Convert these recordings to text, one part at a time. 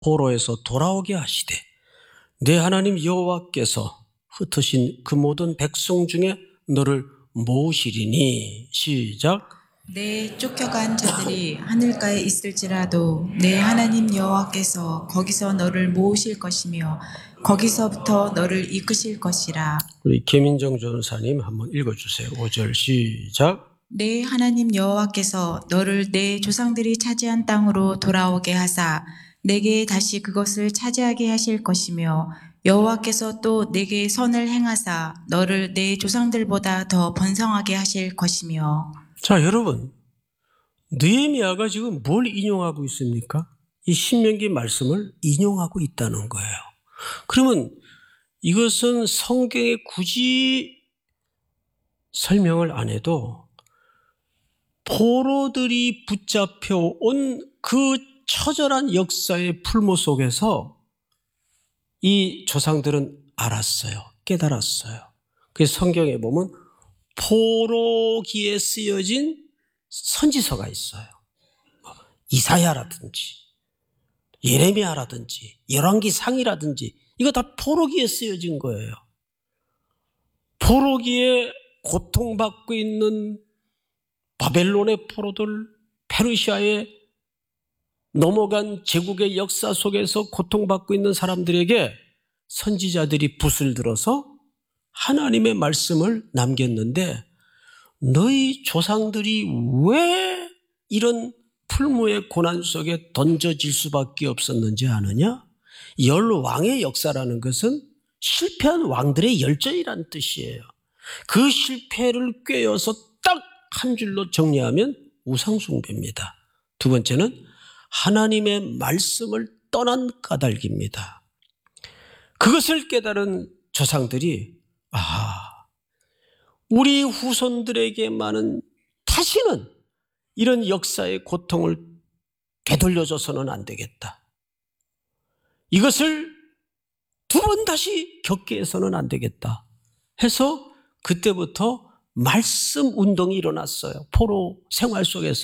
포로에서 돌아오게 하시되 내 하나님 여호와께서 흩으신 그 모든 백성 중에 너를 모으시리니. 시작. 내 쫓겨간 자들이 하늘가에 있을지라도 내 하나님 여호와께서 거기서 너를 모으실 것이며 거기서부터 너를 이끄실 것이라. 우리 김인정 전사님 한번 읽어주세요. 5절 시작. 내 하나님 여호와께서 너를 내 조상들이 차지한 땅으로 돌아오게 하사 내게 다시 그것을 차지하게 하실 것이며 여호와께서 또 내게 선을 행하사 너를 내 조상들보다 더 번성하게 하실 것이며. 자, 여러분, 느헤미야가 지금 뭘 인용하고 있습니까? 이 신명기 말씀을 인용하고 있다는 거예요. 그러면 이것은 성경에 굳이 설명을 안 해도 포로들이 붙잡혀 온 그 처절한 역사의 풀모 속에서 이 조상들은 알았어요. 깨달았어요. 그래서 성경에 보면 포로기에 쓰여진 선지서가 있어요. 이사야라든지 예레미야라든지 열왕기상이라든지 이거 다 포로기에 쓰여진 거예요. 포로기에 고통받고 있는 바벨론의 포로들, 페르시아에 넘어간 제국의 역사 속에서 고통받고 있는 사람들에게 선지자들이 붓을 들어서 하나님의 말씀을 남겼는데 너희 조상들이 왜 이런 풀무의 고난 속에 던져질 수밖에 없었는지 아느냐? 열왕의 역사라는 것은 실패한 왕들의 열전이라는 뜻이에요. 그 실패를 꿰어서 딱 한 줄로 정리하면 우상숭배입니다. 두 번째는 하나님의 말씀을 떠난 까닭입니다. 그것을 깨달은 조상들이 우리 후손들에게만은 다시는 이런 역사의 고통을 되돌려줘서는 안 되겠다. 이것을 두 번 다시 겪게 해서는 안 되겠다 해서 그때부터 말씀 운동이 일어났어요. 포로 생활 속에서.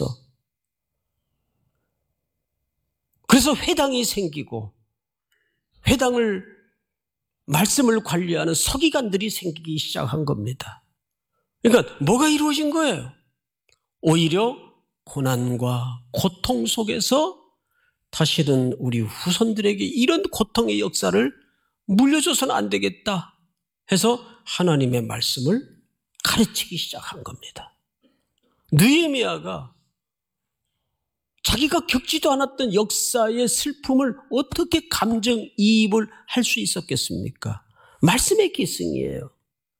그래서 회당이 생기고 회당을 말씀을 관리하는 서기관들이 생기기 시작한 겁니다. 그러니까 뭐가 이루어진 거예요? 오히려 고난과 고통 속에서 다시는 우리 후손들에게 이런 고통의 역사를 물려줘서는 안 되겠다 해서 하나님의 말씀을 가르치기 시작한 겁니다. 느헤미야가 자기가 겪지도 않았던 역사의 슬픔을 어떻게 감정이입을 할 수 있었겠습니까? 말씀의 기승이에요.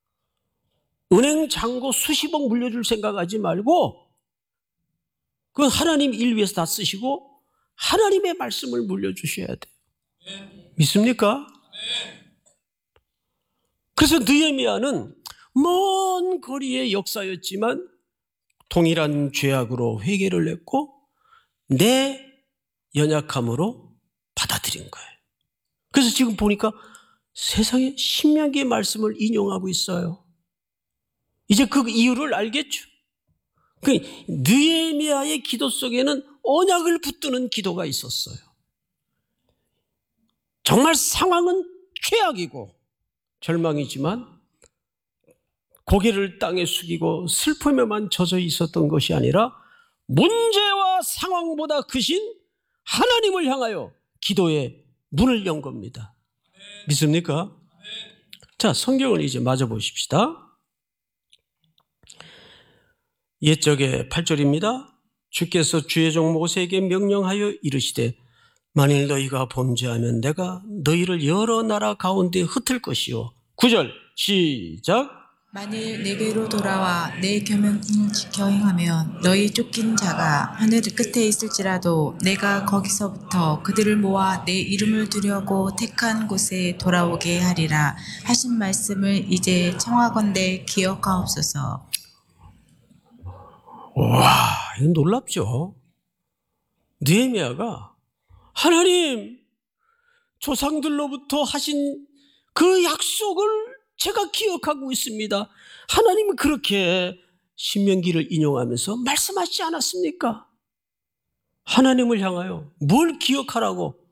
은행 잔고 수십억 물려줄 생각하지 말고 그건 하나님 일 위해서 다 쓰시고 하나님의 말씀을 물려주셔야 돼요. 믿습니까? 그래서 느헤미야는 먼 거리의 역사였지만 동일한 죄악으로 회개를 했고 내 연약함으로 받아들인 거예요. 그래서 지금 보니까 세상에 신명기의 말씀을 인용하고 있어요. 이제 그 이유를 알겠죠. 그 느헤미야의 기도 속에는 언약을 붙드는 기도가 있었어요. 정말 상황은 최악이고 절망이지만 고개를 땅에 숙이고 슬픔에만 젖어 있었던 것이 아니라 문제와 상황보다 크신 하나님을 향하여 기도의 문을 연 겁니다. 믿습니까? 자, 성경을 이제 마저 보십시다. 옛적의 8절입니다. 주께서 주의 종 모세에게 명령하여 이르시되 만일 너희가 범죄하면 내가 너희를 여러 나라 가운데 흩을 것이요. 9절 시작. 만일 내게로 돌아와 내 계명을 지켜 행하면 너희 쫓긴 자가 하늘 끝에 있을지라도 내가 거기서부터 그들을 모아 내 이름을 두려고 택한 곳에 돌아오게 하리라 하신 말씀을 이제 청하건대 기억하옵소서. 와, 이건 놀랍죠. 느헤미야가 하나님 조상들로부터 하신 그 약속을 제가 기억하고 있습니다. 하나님은 그렇게 신명기를 인용하면서 말씀하시지 않았습니까? 하나님을 향하여 뭘 기억하라고?